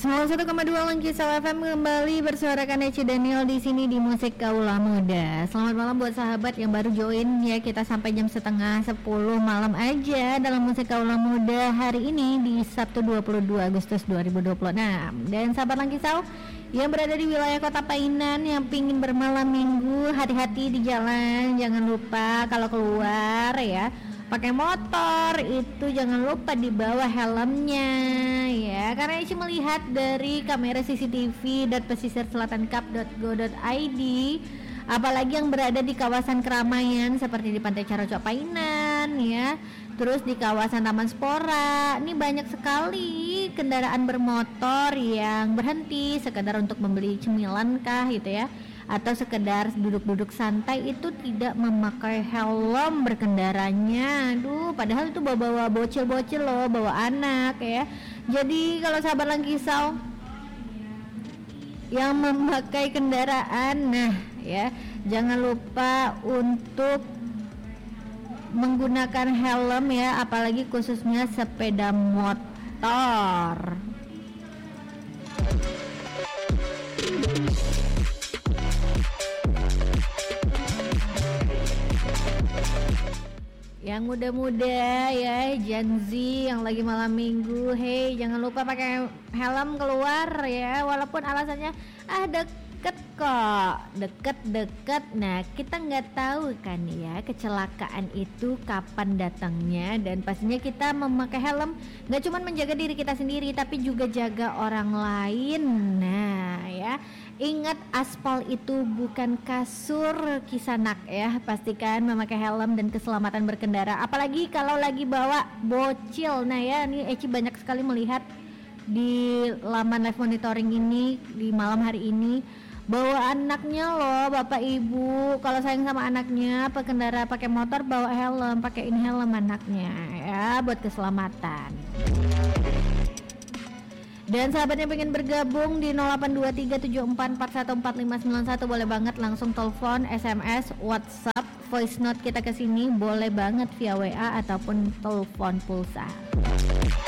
91,2 Langkisau FM kembali bersuarakan Eci Daniel di sini di Musik Kaula Muda. Selamat malam buat sahabat yang baru join ya, kita sampai jam setengah 10 malam aja dalam Musik Kaula Muda hari ini di Sabtu 22 Agustus 2026. Dan sahabat Langkisau yang berada di wilayah Kota Painan yang pingin bermalam minggu, hati-hati di jalan, jangan lupa kalau keluar ya pakai motor itu jangan lupa dibawa helmnya ya, karena Ici melihat dari kamera CCTV .pesisirselatankap.go.id apalagi yang berada di kawasan keramaian seperti di Pantai Carocok Painan ya, terus di kawasan Taman Spora, ini banyak sekali kendaraan bermotor yang berhenti sekedar untuk membeli cemilan kah gitu ya, atau sekedar duduk-duduk santai itu tidak memakai helm berkendaranya. Aduh, padahal itu bawa bocil-bocil loh, bawa anak ya. Jadi kalau sahabat Langkisau yang memakai kendaraan, nah ya, jangan lupa untuk menggunakan helm ya, apalagi khususnya sepeda motor. Yang muda-muda ya, Gen Z yang lagi malam minggu, hey jangan lupa pakai helm keluar ya, walaupun alasannya deket kok, deket. Nah kita nggak tahu kan ya kecelakaan itu kapan datangnya, dan pastinya kita memakai helm nggak cuma menjaga diri kita sendiri tapi juga jaga orang lain. Nah ya, ingat aspal itu bukan kasur kisanak ya, pastikan memakai helm dan keselamatan berkendara, apalagi kalau lagi bawa bocil. Nah ya, ini Eci banyak sekali melihat di laman live monitoring ini di malam hari ini, bawa anaknya loh bapak ibu, kalau sayang sama anaknya pengendara pakai motor bawa helm, pakaiin helm anaknya ya buat keselamatan. Dan sahabat yang pengen bergabung di 082374414591 boleh banget langsung telepon, SMS, WhatsApp, voice note kita ke sini, boleh banget via WA ataupun telepon pulsa.